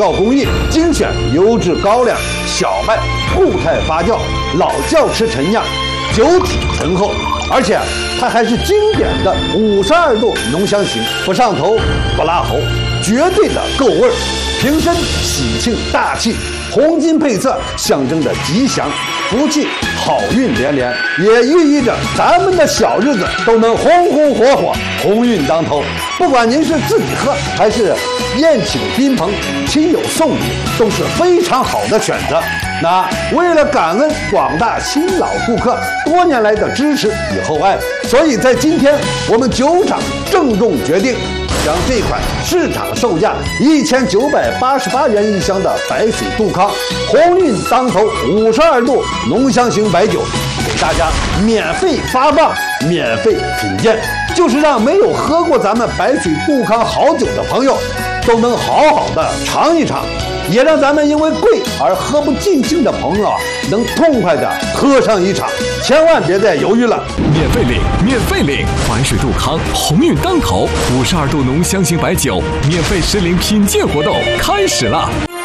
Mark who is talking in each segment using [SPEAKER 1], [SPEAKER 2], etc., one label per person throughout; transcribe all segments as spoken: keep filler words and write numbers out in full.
[SPEAKER 1] 造工艺，精选优质高粱、小麦，固态发酵，老窖持陈酿，酒体醇厚，而且它还是经典的五十二度浓香型，不上头，不辣喉，绝对的够味儿，瓶身喜庆大气，红金配色象征着吉祥、福气、好运连连，也寓意着咱们的小日子都能红红火火、鸿运当头。不管您是自己喝还是宴请宾朋、亲友送礼，都是非常好的选择。那为了感恩广大新老顾客多年来的支持与厚爱，所以在今天我们酒厂郑重决定，将这款市场售价一千九百八十八元一箱的白水杜康鸿运当头五十二度浓香型白酒给大家免费发放、免费品鉴，就是让没有喝过咱们白水杜康好酒的朋友都能好好的尝一尝，也让咱们因为贵而喝不尽兴的朋友啊，能痛快的喝上一场。千万别再犹豫了，
[SPEAKER 2] 免费领，免费领！白水杜康鸿运当头五十二度浓香型白酒免费实领品鉴活动开始了。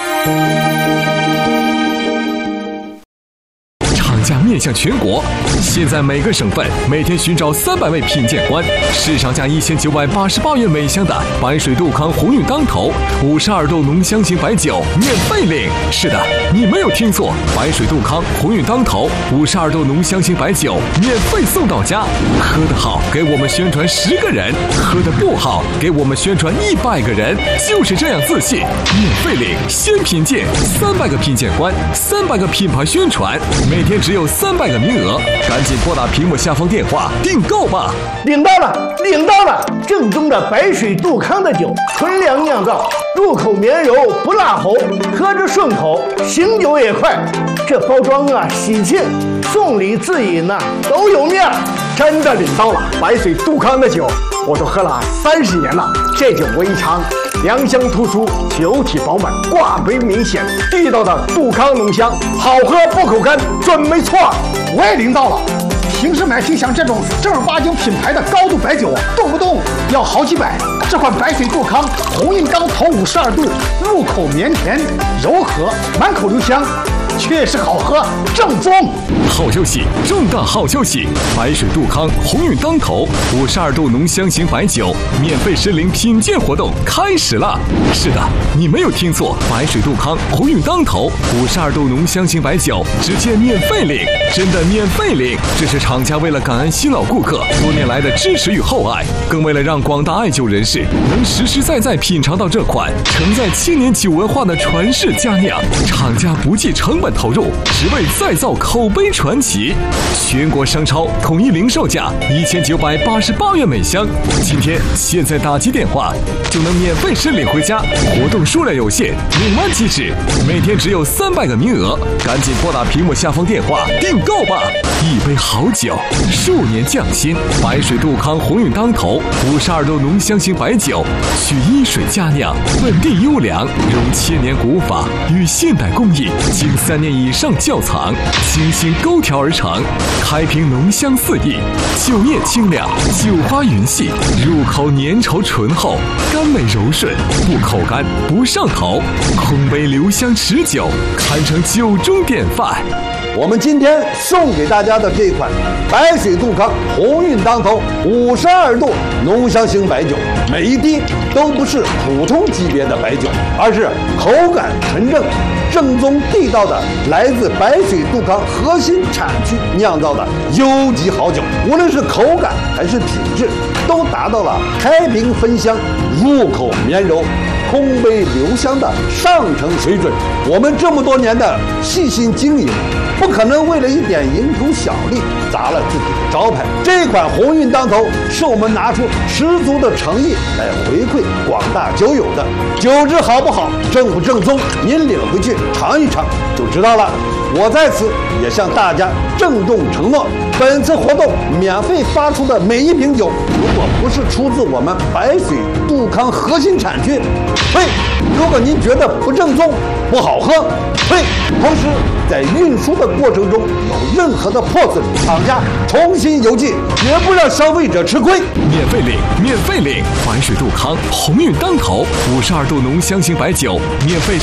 [SPEAKER 2] 价面向全国，现在每个省份每天寻找三百位品鉴官，市场价一千九百八十八元每箱的白水杜康鸿运当头五十二度浓香型白酒免费领。是的，你没有听错，白水杜康鸿运当头五十二度浓香型白酒免费送到家。喝得好，给我们宣传十个人；喝得不好，给我们宣传一百个人。就是这样自信，免费领，先品鉴，三百个品鉴官，三百个品牌宣传，每天只有有三百个名额，赶紧拨打屏幕下方电话订购吧！
[SPEAKER 3] 领到了，领到了！正宗的白水杜康的酒，纯粮酿造，入口绵柔不辣喉，喝着顺口，醒酒也快。这包装啊喜庆，送礼自饮呐、啊、都有面儿。
[SPEAKER 4] 真的领到了白水杜康的酒，我都喝了三十年了。这酒我一尝，良香突出，酒体饱满，挂杯明显，地道的杜康浓香，好喝不口干，准没错。
[SPEAKER 5] 我也领到了。平时买听像这种正儿八经品牌的高度白酒，动不动要好几百。这款白水杜康鸿运当头五十二度，入口绵甜柔和，满口留香。确实好喝，正宗。
[SPEAKER 2] 好消息，重大好消息！白水杜康鸿运当头五十二度浓香型白酒免费实领品鉴活动开始了。是的，你没有听错，白水杜康鸿运当头五十二度浓香型白酒直接免费领，真的免费领！这是厂家为了感恩新老顾客多年来的支持与厚爱，更为了让广大爱酒人士能实实在在品尝到这款承载千年酒文化的传世佳酿，厂家不计成本投入，只为再造口碑传奇。全国商超统一零售价一千九百八十八元每箱，今天现在打击电话就能免费申领回家，活动数量有限，领完即止，每天只有三百个名额，赶紧拨打屏幕下方电话订购吧！一杯好酒，数年匠心，白水杜康鸿运当头五十二度浓香型白酒，取一水佳酿，本地优良，融千年古法与现代工艺，经三年以上窖藏，精心勾调而成，开瓶浓香四溢，酒液清亮，酒花匀细，入口粘稠醇厚，甘美柔顺，不口干不上头，空杯留香持久，堪称酒中典范。
[SPEAKER 1] 我们今天送给大家的这款白水杜康鸿运当头五十二度浓香型白酒，每一滴都不是普通级别的白酒，而是口感纯正、正宗地道的来自白水杜康核心产区酿造的优级好酒，无论是口感还是品质，都达到了开瓶分香、入口绵柔、空杯留香的上乘水准。我们这么多年的细心经营，不可能为了一点蝇头小利砸了自己的招牌。这款鸿运当头是我们拿出十足的诚意来回馈广大酒友的，酒质好不好，正不正宗，您领回去尝一尝就知道了。我在此也向大家郑重承诺，本次活动免费发出的每一瓶酒，如果不是出自我们白水杜康核心产区，呸！如果您觉得不正宗、不好喝，呸！同时在运输的过程中有任何的破损，厂家重新邮寄，绝不让消费者吃亏。
[SPEAKER 2] 免费领，免费领！白水杜康鸿运当头五十二度浓香型白酒免费